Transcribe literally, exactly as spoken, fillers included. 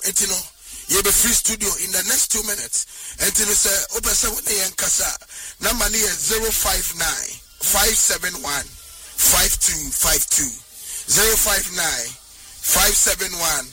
enti no ye be free studio in the next two minutes. Enti no say obese wona yen kasa number ni zero five nine five seven one five two five two zero five nine five seven one